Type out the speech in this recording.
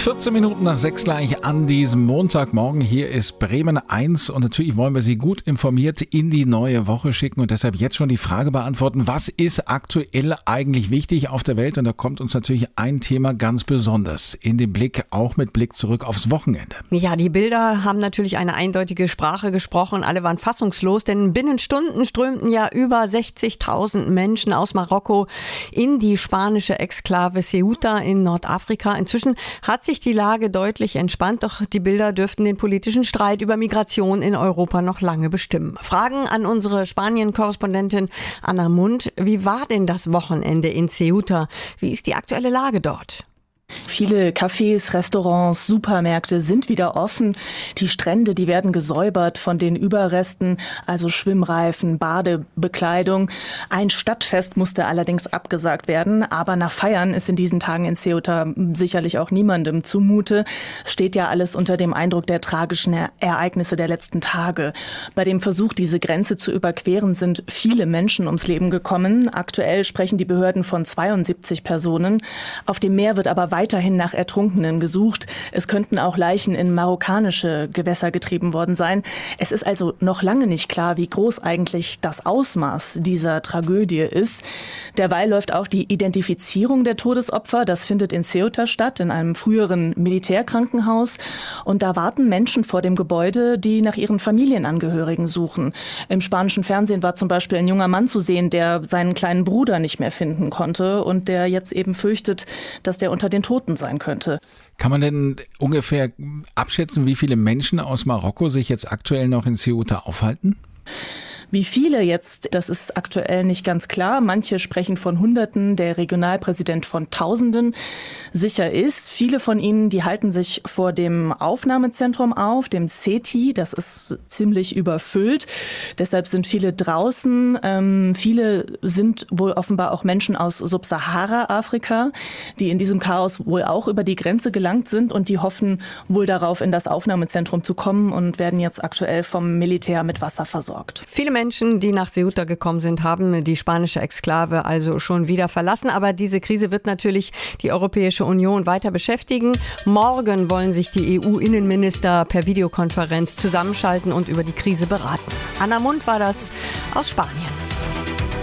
14 Minuten nach 6 gleich an diesem Montagmorgen. Hier ist Bremen 1 und natürlich wollen wir Sie gut informiert in die neue Woche schicken und deshalb jetzt schon die Frage beantworten, was ist aktuell eigentlich wichtig auf der Welt? Und da kommt uns natürlich ein Thema ganz besonders in den Blick, auch mit Blick zurück aufs Wochenende. Ja, die Bilder haben natürlich eine eindeutige Sprache gesprochen. Alle waren fassungslos, denn binnen Stunden strömten ja über 60.000 Menschen aus Marokko in die spanische Exklave Ceuta in Nordafrika. Inzwischen hat sich die Lage deutlich entspannt, doch die Bilder dürften den politischen Streit über Migration in Europa noch lange bestimmen. Fragen an unsere Spanien-Korrespondentin Anna Mundt. Wie war denn das Wochenende in Ceuta? Wie ist die aktuelle Lage dort? Viele Cafés, Restaurants, Supermärkte sind wieder offen. Die Strände, die werden gesäubert von den Überresten, also Schwimmreifen, Badebekleidung. Ein Stadtfest musste allerdings abgesagt werden, aber nach Feiern ist in diesen Tagen in Ceuta sicherlich auch niemandem zumute. Steht ja alles unter dem Eindruck der tragischen Ereignisse der letzten Tage. Bei dem Versuch, diese Grenze zu überqueren, sind viele Menschen ums Leben gekommen. Aktuell sprechen die Behörden von 72 Personen. Auf dem Meer wird aber weiterhin nach Ertrunkenen gesucht. Es könnten auch Leichen in marokkanische Gewässer getrieben worden sein. Es ist also noch lange nicht klar, wie groß eigentlich das Ausmaß dieser Tragödie ist. Derweil läuft auch die Identifizierung der Todesopfer. Das findet in Ceuta statt, in einem früheren Militärkrankenhaus. Und da warten Menschen vor dem Gebäude, die nach ihren Familienangehörigen suchen. Im spanischen Fernsehen war zum Beispiel ein junger Mann zu sehen, der seinen kleinen Bruder nicht mehr finden konnte und der jetzt eben fürchtet, dass der unter den Toten sein könnte. Kann man denn ungefähr abschätzen, wie viele Menschen aus Marokko sich jetzt aktuell noch in Ceuta aufhalten? Wie viele jetzt, das ist aktuell nicht ganz klar. Manche sprechen von Hunderten, der Regionalpräsident von Tausenden. Sicher ist, viele von ihnen, die halten sich vor dem Aufnahmezentrum auf, dem CETI. Das ist ziemlich überfüllt. Deshalb sind viele draußen. Viele sind wohl offenbar auch Menschen aus Subsahara-Afrika, die in diesem Chaos wohl auch über die Grenze gelangt sind und die hoffen wohl darauf, in das Aufnahmezentrum zu kommen und werden jetzt aktuell vom Militär mit Wasser versorgt. Viele Menschen, die nach Ceuta gekommen sind, haben die spanische Exklave also schon wieder verlassen. Aber diese Krise wird natürlich die Europäische Union weiter beschäftigen. Morgen wollen sich die EU-Innenminister per Videokonferenz zusammenschalten und über die Krise beraten. Anna Mundt war das aus Spanien.